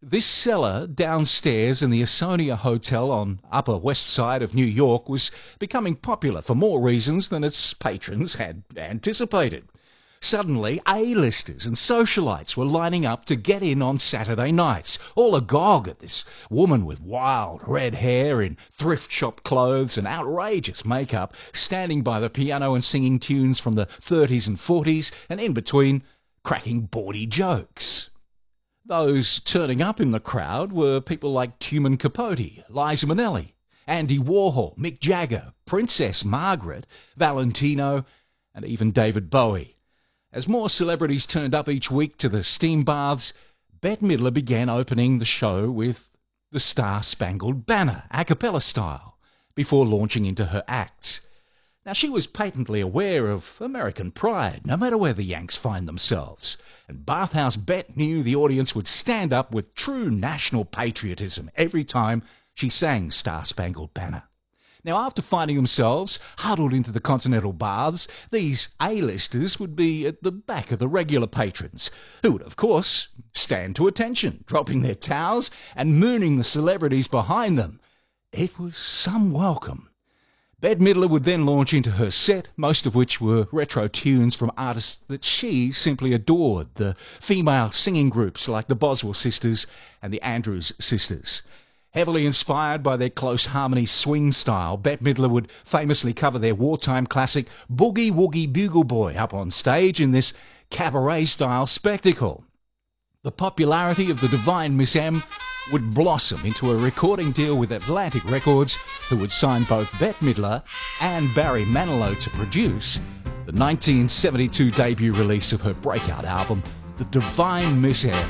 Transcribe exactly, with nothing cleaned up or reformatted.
This cellar downstairs in the Asonia Hotel on Upper West Side of New York was becoming popular for more reasons than its patrons had anticipated. Suddenly, A-listers and socialites were lining up to get in on Saturday nights, all agog at this woman with wild red hair in thrift shop clothes and outrageous makeup, standing by the piano and singing tunes from the thirties and forties, and in between, cracking bawdy jokes. Those turning up in the crowd were people like Truman Capote, Liza Minnelli, Andy Warhol, Mick Jagger, Princess Margaret, Valentino, and even David Bowie. As more celebrities turned up each week to the steam baths, Bette Midler began opening the show with the Star-Spangled Banner, a cappella style, before launching into her acts. Now, she was patently aware of American pride, no matter where the Yanks find themselves, and Bathhouse Bette knew the audience would stand up with true national patriotism every time she sang Star-Spangled Banner. Now, after finding themselves huddled into the continental baths, these A-listers would be at the back of the regular patrons, who would, of course, stand to attention, dropping their towels and mooning the celebrities behind them. It was some welcome. Bette Midler would then launch into her set, most of which were retro tunes from artists that she simply adored, the female singing groups like the Boswell Sisters and the Andrews Sisters. Heavily inspired by their close harmony swing style, Bette Midler would famously cover their wartime classic Boogie Woogie Bugle Boy up on stage in this cabaret-style spectacle. The popularity of the Divine Miss M would blossom into a recording deal with Atlantic Records, who would sign both Bette Midler and Barry Manilow to produce the nineteen seventy-two debut release of her breakout album, The Divine Miss M.